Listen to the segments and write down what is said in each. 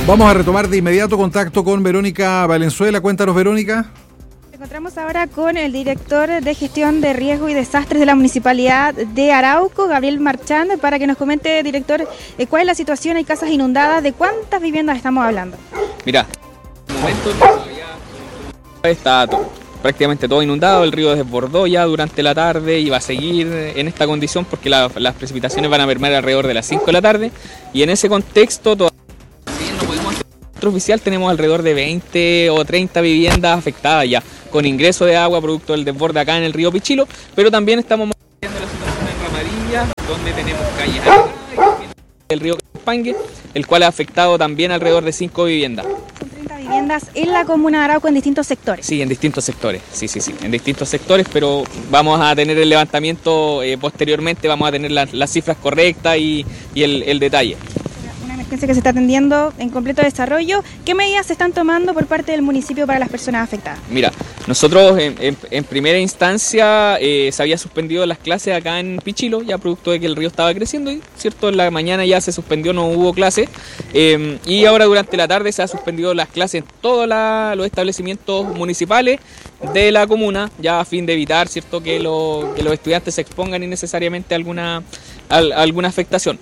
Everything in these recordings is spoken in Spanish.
Vamos a retomar de inmediato contacto con Verónica Valenzuela. Cuéntanos, Verónica. Nos encontramos ahora con el director de gestión de riesgo y desastres de la Municipalidad de Arauco, Gabriel Marchand, para que nos comente, director, cuál es la situación. Hay casas inundadas. ¿De cuántas viviendas estamos hablando? Mira, en el momento todavía está prácticamente todo inundado. El río desbordó ya durante la tarde y va a seguir en esta condición porque las precipitaciones van a mermar alrededor de las 5 de la tarde, y en ese contexto todavía no podemos hacer registro oficial. Tenemos alrededor de 20 o 30 viviendas afectadas ya con ingreso de agua producto del desborde acá en el río Pichilo, pero también estamos monitoreando la situación en Ramadilla, donde tenemos calles y también el río Campangue, el cual ha afectado también alrededor de 5 viviendas. Viviendas en la comuna de Arauco en distintos sectores. Sí, en distintos sectores, sí, en distintos sectores, pero vamos a tener el levantamiento posteriormente, vamos a tener las cifras correctas y el detalle. Una emergencia que se está atendiendo en completo desarrollo. ¿Qué medidas se están tomando por parte del municipio para las personas afectadas? Mira, nosotros en primera instancia se había suspendido las clases acá en Pichilo, ya producto de que el río estaba creciendo, y cierto, en la mañana ya se suspendió, no hubo clases, y ahora durante la tarde se ha suspendido las clases en todos los establecimientos municipales de la comuna, ya a fin de evitar, cierto, que los estudiantes se expongan innecesariamente a alguna afectación.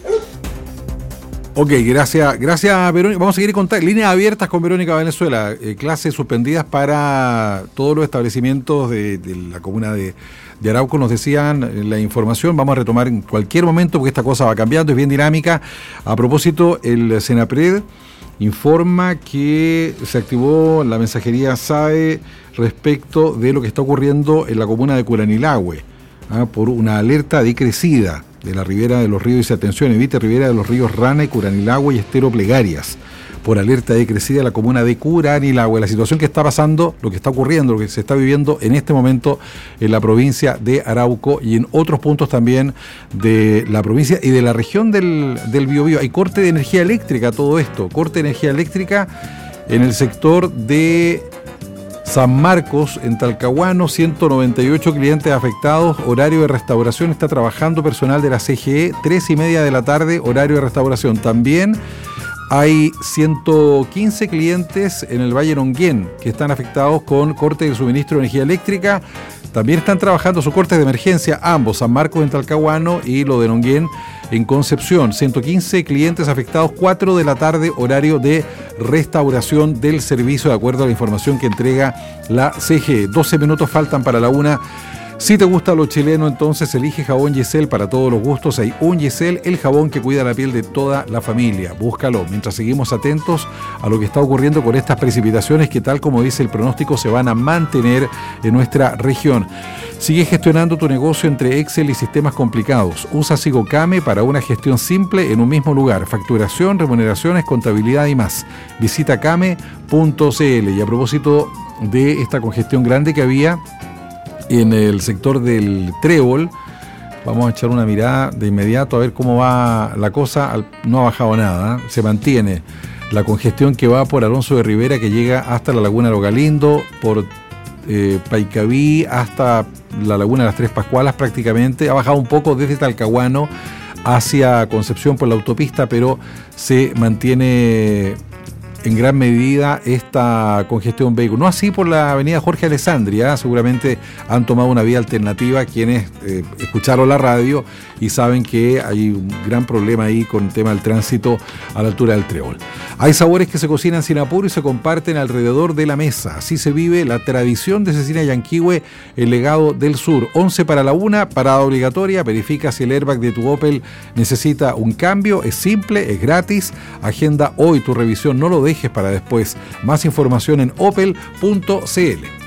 Ok, gracias Verónica. Vamos a seguir con líneas abiertas con Verónica Valenzuela. Clases suspendidas para todos los establecimientos de la comuna de Arauco. Nos decían la información. Vamos a retomar en cualquier momento porque esta cosa va cambiando, es bien dinámica. A propósito, el Senapred informa que se activó la mensajería SAE respecto de lo que está ocurriendo en la comuna de Curanilahue, por una alerta decrecida de la ribera de los ríos. Dice: atención, evite ribera de los ríos Rana y Curanilahue y Estero Plegarias, por alerta decrecida en la comuna de Curanilahue. La situación que está pasando, lo que está ocurriendo, lo que se está viviendo en este momento en la provincia de Arauco y en otros puntos también de la provincia y de la región del Biobío. Hay corte de energía eléctrica, todo esto, corte de energía eléctrica en el sector de San Marcos, en Talcahuano, 198 clientes afectados, horario de restauración, está trabajando personal de la CGE, 3:30 de la tarde, horario de restauración. También hay 115 clientes en el Valle Nonguén que están afectados con corte de suministro de energía eléctrica. También están trabajando sus cortes de emergencia, ambos, San Marcos en Talcahuano y lo de Nonguén en Concepción. 115 clientes afectados, 4 de la tarde, horario de restauración del servicio, de acuerdo a la información que entrega la CGE. 12 minutos faltan para la 1. Si te gusta lo chileno, entonces elige jabón Yesel para todos los gustos. Hay un Yesel, el jabón que cuida la piel de toda la familia. Búscalo, mientras seguimos atentos a lo que está ocurriendo con estas precipitaciones que, tal como dice el pronóstico, se van a mantener en nuestra región. Sigue gestionando tu negocio entre Excel y sistemas complicados. Usa Sigocame para una gestión simple en un mismo lugar. Facturación, remuneraciones, contabilidad y más. Visita came.cl. Y a propósito de esta congestión grande que había en el sector del Trébol, vamos a echar una mirada de inmediato a ver cómo va la cosa. No ha bajado nada, se mantiene la congestión que va por Alonso de Rivera, que llega hasta la Laguna Lo Galindo, por Paicaví hasta la Laguna de las Tres Pascualas prácticamente. Ha bajado un poco desde Talcahuano hacia Concepción por la autopista, pero se mantiene en gran medida esta congestión vehicular. No así por la avenida Jorge Alessandria, seguramente han tomado una vía alternativa quienes escucharon la radio y saben que hay un gran problema ahí con el tema del tránsito a la altura del Trébol. Hay sabores que se cocinan sin apuro y se comparten alrededor de la mesa. Así se vive la tradición de Cecina Yanquihue, el legado del sur. 11 para la 1, parada obligatoria. Verifica si el airbag de tu Opel necesita un cambio. Es simple, es gratis. Agenda hoy tu revisión, no lo dejes para después. Más información en opel.cl.